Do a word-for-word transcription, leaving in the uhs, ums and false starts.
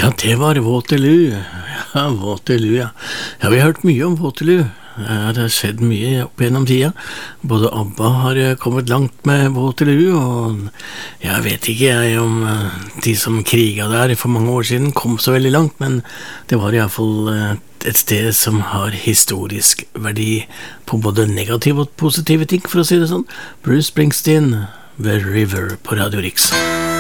Ja, det var Waterloo. Ja, Waterloo, ja. Ja, vi har hørt mye om Waterloo. Ja, det har skjedd mye opp gjennom tida. Både ABBA har kommet langt med Waterloo, og jeg vet ikke jeg om de som kriget der for mange år siden kom så veldig langt, men det var i hvert fall et sted som har historisk verdi på både negative og positive ting, for å si det sånn. Bruce Springsteen, The River på Radio Riks.